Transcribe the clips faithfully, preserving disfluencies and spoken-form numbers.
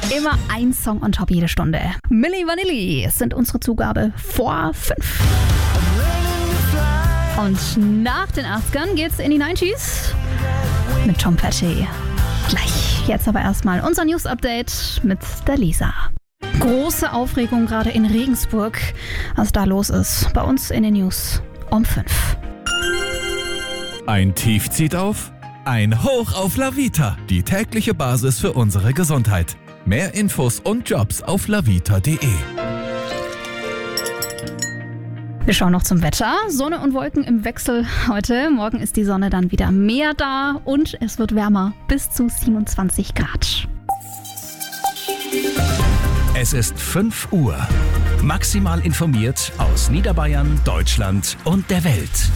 Immer ein Song on top jede Stunde. Milli Vanilli sind unsere Zugabe vor fünf. Und nach den achtzigern geht's in die neunziger mit Tom Petty. Gleich. Jetzt aber erstmal unser News-Update mit der Lisa. Große Aufregung gerade in Regensburg, was da los ist. Bei uns in den News um fünf. Ein Tief zieht auf, ein Hoch auf La Vita, die tägliche Basis für unsere Gesundheit. Mehr Infos und Jobs auf lavita punkt de. Wir schauen noch zum Wetter. Sonne und Wolken im Wechsel heute. Morgen ist die Sonne dann wieder mehr da und es wird wärmer, bis zu siebenundzwanzig Grad. Es ist fünf Uhr. Maximal informiert aus Niederbayern, Deutschland und der Welt.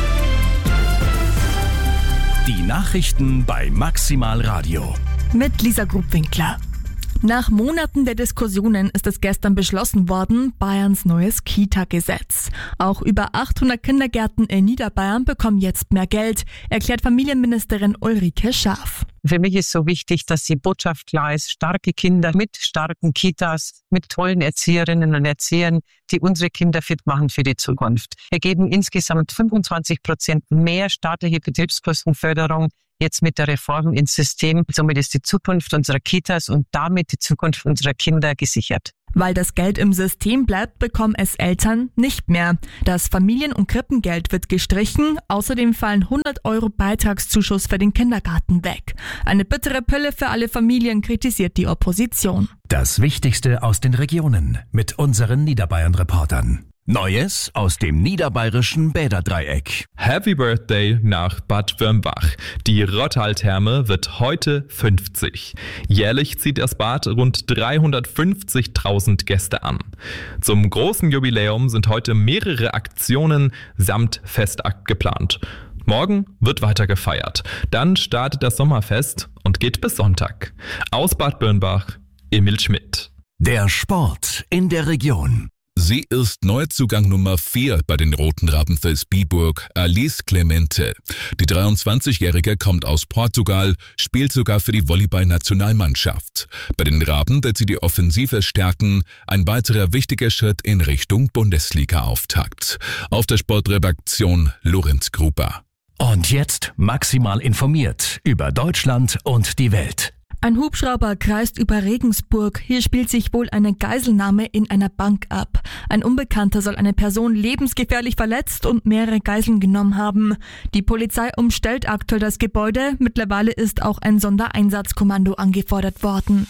Die Nachrichten bei Maximal Radio. Mit Lisa Grubwinkler. Nach Monaten der Diskussionen ist es gestern beschlossen worden, Bayerns neues Kita-Gesetz. Auch über achthundert Kindergärten in Niederbayern bekommen jetzt mehr Geld, erklärt Familienministerin Ulrike Schaaf. Für mich ist so wichtig, dass die Botschaft klar ist, starke Kinder mit starken Kitas, mit tollen Erzieherinnen und Erziehern, die unsere Kinder fit machen für die Zukunft. Wir geben insgesamt fünfundzwanzig Prozent mehr staatliche Betriebskostenförderung jetzt mit der Reform ins System. Somit ist die Zukunft unserer Kitas und damit die Zukunft unserer Kinder gesichert. Weil das Geld im System bleibt, bekommen es Eltern nicht mehr. Das Familien- und Krippengeld wird gestrichen. Außerdem fallen hundert Euro Beitragszuschuss für den Kindergarten weg. Eine bittere Pille für alle Familien, kritisiert die Opposition. Das Wichtigste aus den Regionen mit unseren Niederbayern-Reportern. Neues aus dem niederbayerischen Bäderdreieck. Happy Birthday nach Bad Wörmbach. Die Rottal-Therme wird heute fünfzig. Jährlich zieht das Bad rund dreihundertfünfzigtausend Gäste an. Zum großen Jubiläum sind heute mehrere Aktionen samt Festakt geplant. Morgen wird weiter gefeiert. Dann startet das Sommerfest und geht bis Sonntag. Aus Bad Wörmbach, Emil Schmidt. Der Sport in der Region. Sie ist Neuzugang Nummer vier bei den Roten Raben Vilsbiburg, Alice Clemente. Die dreiundzwanzigjährige kommt aus Portugal, spielt sogar für die Volleyball-Nationalmannschaft. Bei den Raben wird sie die Offensive stärken, ein weiterer wichtiger Schritt in Richtung Bundesliga-Auftakt. Auf der Sportredaktion Lorenz Gruber. Und jetzt maximal informiert über Deutschland und die Welt. Ein Hubschrauber kreist über Regensburg. Hier spielt sich wohl eine Geiselnahme in einer Bank ab. Ein Unbekannter soll eine Person lebensgefährlich verletzt und mehrere Geiseln genommen haben. Die Polizei umstellt aktuell das Gebäude. Mittlerweile ist auch ein Sondereinsatzkommando angefordert worden.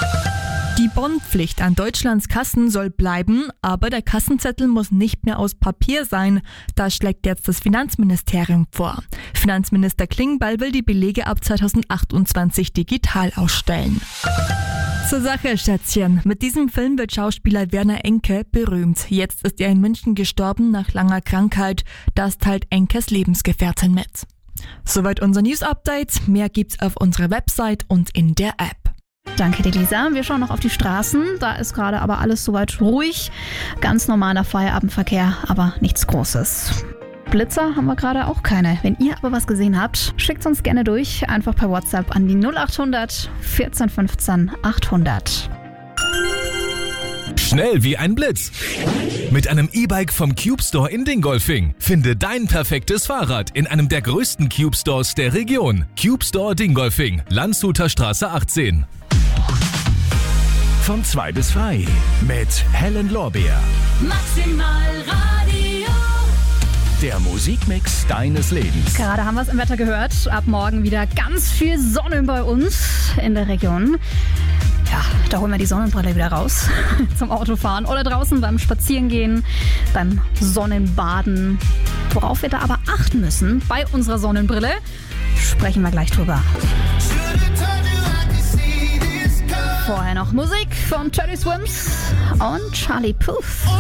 Die Bondpflicht an Deutschlands Kassen soll bleiben, aber der Kassenzettel muss nicht mehr aus Papier sein. Das schlägt jetzt das Finanzministerium vor. Finanzminister Klingbeil will die Belege ab zweitausendachtundzwanzig digital ausstellen. Zur Sache, Schätzchen. Mit diesem Film wird Schauspieler Werner Enke berühmt. Jetzt ist er in München gestorben nach langer Krankheit. Das teilt Enkes Lebensgefährtin mit. Soweit unser News-Update. Mehr gibt's auf unserer Website und in der App. Danke dir, Lisa. Wir schauen noch auf die Straßen. Da ist gerade aber alles soweit ruhig. Ganz normaler Feierabendverkehr, aber nichts Großes. Blitzer haben wir gerade auch keine. Wenn ihr aber was gesehen habt, schickt uns gerne durch. Einfach per WhatsApp an die null achthundert vierzehn fünfzehn achthundert. Schnell wie ein Blitz. Mit einem E-Bike vom Cube Store in Dingolfing. Finde dein perfektes Fahrrad in einem der größten Cube Stores der Region. Cube Store Dingolfing, Landshuter Straße achtzehn. Von zwei bis frei mit Helen Lorbeer. Maximal Radio. Der Musikmix deines Lebens. Gerade haben wir es im Wetter gehört. Ab morgen wieder ganz viel Sonne bei uns in der Region. Ja, da holen wir die Sonnenbrille wieder raus zum Autofahren oder draußen beim Spazierengehen, beim Sonnenbaden. Worauf wir da aber achten müssen bei unserer Sonnenbrille, sprechen wir gleich drüber. Vorher noch Musik von Teddy Swims und Charlie Puth.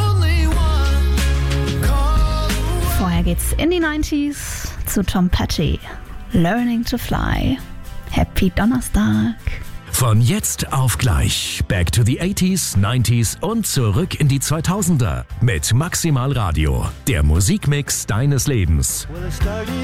Vorher geht's in die neunziger zu Tom Petty. Learning to Fly. Happy Donnerstag. Von jetzt auf gleich. Back to the eighties, nineties und zurück in die zweitausender. Mit Maximal Radio. Der Musikmix deines Lebens.